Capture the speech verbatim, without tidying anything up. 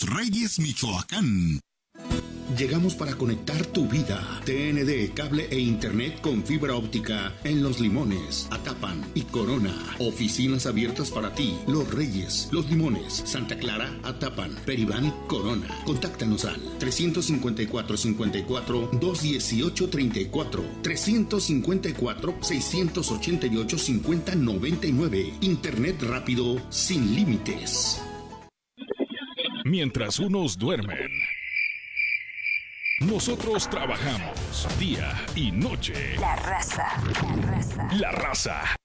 Los Reyes, Michoacán. Llegamos para conectar tu vida. T N D, cable e internet con fibra óptica en Los Limones, Atapan y Corona. Oficinas abiertas para ti. Los Reyes, Los Limones, Santa Clara, Atapan, Peribán y Corona. Contáctanos al trescientos cincuenta y cuatro cincuenta y cuatro doscientos dieciocho treinta y cuatro, trescientos cincuenta y cuatro seiscientos ochenta y ocho cincuenta noventa y nueve. Internet rápido sin límites. Mientras unos duermen, nosotros trabajamos día y noche. La raza, la raza. La raza